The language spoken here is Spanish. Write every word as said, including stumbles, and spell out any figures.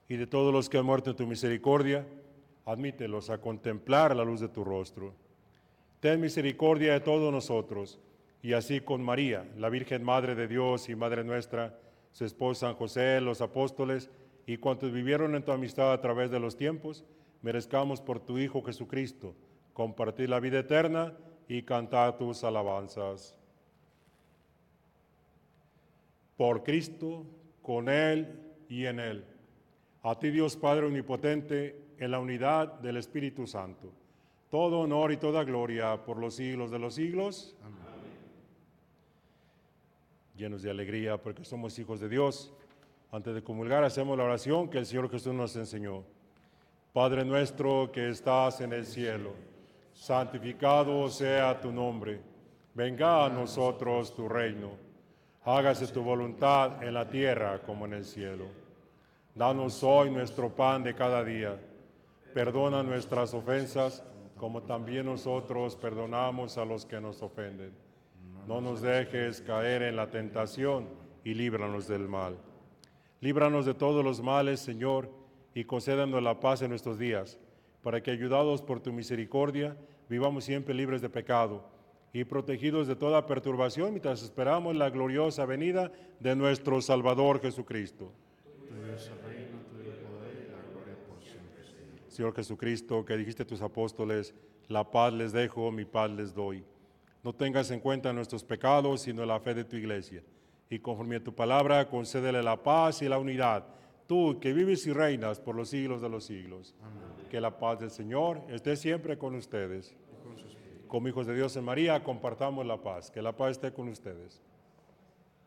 y de todos los que han muerto en tu misericordia, admítelos a contemplar la luz de tu rostro. Ten misericordia de todos nosotros, y así con María, la Virgen Madre de Dios y Madre nuestra, su esposo San José, los apóstoles, y cuantos vivieron en tu amistad a través de los tiempos, merezcamos por tu Hijo Jesucristo compartir la vida eterna y cantar tus alabanzas. Por Cristo, con Él y en Él. A ti, Dios Padre Omnipotente, en la unidad del Espíritu Santo, todo honor y toda gloria por los siglos de los siglos. Amén. Llenos de alegría porque somos hijos de Dios, antes de comulgar hacemos la oración que el Señor Jesús nos enseñó. Padre nuestro que estás en el cielo, santificado sea tu nombre. Venga a nosotros tu reino. Hágase tu voluntad en la tierra como en el cielo. Danos hoy nuestro pan de cada día. Perdona nuestras ofensas, como también nosotros perdonamos a los que nos ofenden. No nos dejes caer en la tentación y líbranos del mal. Líbranos de todos los males, Señor, y concédanos la paz en nuestros días, para que, ayudados por tu misericordia, vivamos siempre libres de pecado y protegidos de toda perturbación mientras esperamos la gloriosa venida de nuestro Salvador Jesucristo. Tuyo es el reino, tuyo el poder y la gloria por siempre, Señor. Señor Jesucristo, que dijiste a tus apóstoles, la paz les dejo, mi paz les doy. No tengas en cuenta nuestros pecados, sino la fe de tu iglesia. Y conforme a tu palabra, concédele la paz y la unidad. Tú, que vives y reinas por los siglos de los siglos. Amén. Que la paz del Señor esté siempre con ustedes. Y con su espíritu. Como hijos de Dios en María, compartamos la paz. Que la paz esté con ustedes.